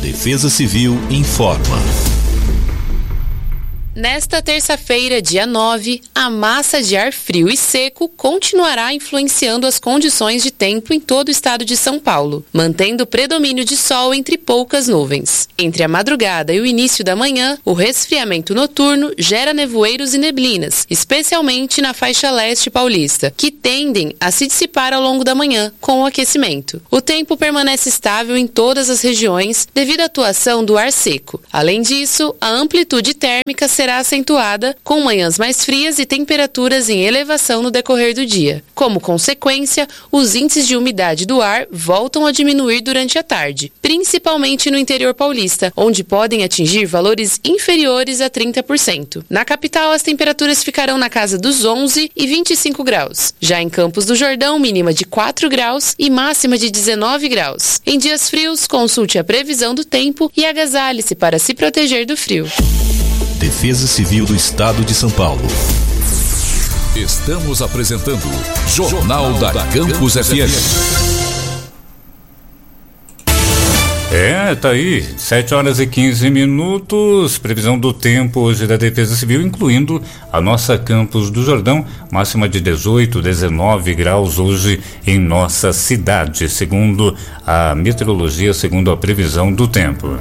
Defesa Civil informa. Nesta terça-feira, dia 9, a massa de ar frio e seco continuará influenciando as condições de tempo em todo o estado de São Paulo, mantendo o predomínio de sol entre poucas nuvens. Entre a madrugada e o início da manhã, o resfriamento noturno gera nevoeiros e neblinas, especialmente na faixa leste paulista, que tendem a se dissipar ao longo da manhã com o aquecimento. O tempo permanece estável em todas as regiões devido à atuação do ar seco. Além disso, a amplitude térmica será acentuada, com manhãs mais frias e temperaturas em elevação no decorrer do dia. Como consequência, os índices de umidade do ar voltam a diminuir durante a tarde, principalmente no interior paulista, onde podem atingir valores inferiores a 30%. Na capital, as temperaturas ficarão na casa dos 11 e 25 graus. Já em Campos do Jordão, mínima de 4 graus e máxima de 19 graus. Em dias frios, consulte a previsão do tempo e agasalhe-se para se proteger do frio. Defesa Civil do Estado de São Paulo. Estamos apresentando Jornal da Campus FM. Tá aí, 7h15, previsão do tempo hoje da Defesa Civil, incluindo a nossa Campos do Jordão, máxima de 18, 19 graus hoje em nossa cidade, segundo a meteorologia, segundo a previsão do tempo.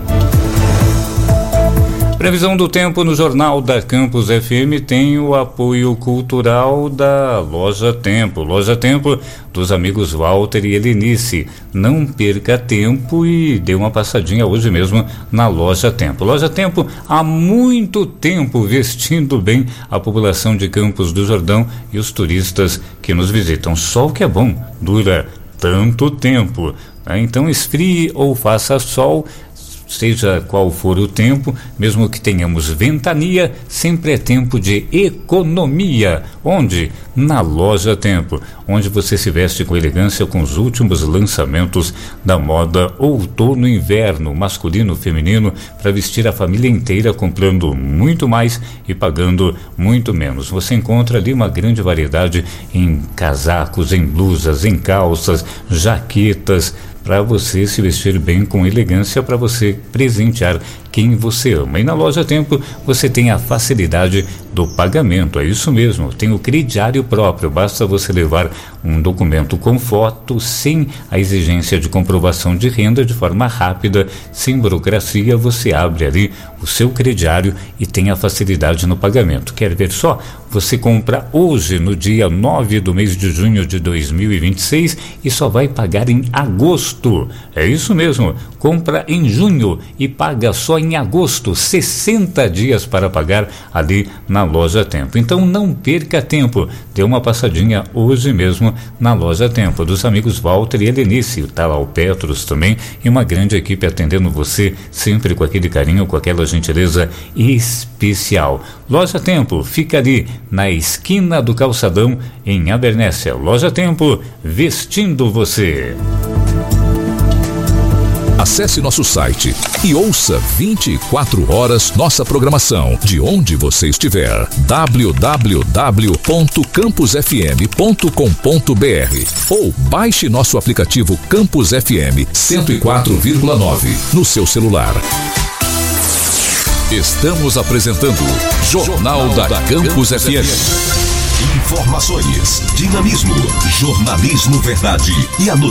Previsão do tempo no Jornal da Campus FM tem o apoio cultural da Loja Tempo. Loja Tempo dos amigos Walter e Helenice. Não perca tempo e dê uma passadinha hoje mesmo na Loja Tempo. Loja Tempo há muito tempo vestindo bem a população de Campos do Jordão e os turistas que nos visitam. Só o que é bom dura tanto tempo. Então esfrie ou faça sol, seja qual for o tempo, mesmo que tenhamos ventania, sempre é tempo de economia. Onde? Na Loja Tempo, onde você se veste com elegância com os últimos lançamentos da moda outono e inverno, masculino, feminino, para vestir a família inteira, comprando muito mais e pagando muito menos. Você encontra ali uma grande variedade em casacos, em blusas, em calças, jaquetas, para você se vestir bem com elegância, para você presentear quem você ama. E na Loja Tempo você tem a facilidade do pagamento, é isso mesmo, tem o crediário próprio, basta você levar um documento com foto, sem a exigência de comprovação de renda, de forma rápida, sem burocracia, você abre ali o seu crediário e tem a facilidade no pagamento. Quer ver só? Você compra hoje, no dia 9 do mês de junho de 2026 e só vai pagar em agosto. É isso mesmo, compra em junho e paga só em agosto, 60 dias para pagar ali na Loja Tempo. Então não perca tempo, dê uma passadinha hoje mesmo na Loja Tempo, dos amigos Walter e Helenice. Tá lá o Petros também e uma grande equipe atendendo você, sempre com aquele carinho, com aquela gentileza especial. Loja Tempo fica ali na esquina do Calçadão, em Abernéssia. Loja Tempo, vestindo você. Acesse nosso site e ouça 24 horas nossa programação, de onde você estiver. www.campusfm.com.br ou baixe nosso aplicativo Campus FM 104,9 no seu celular. Estamos apresentando Jornal da Campus FM. Informações, dinamismo, jornalismo verdade e a notícia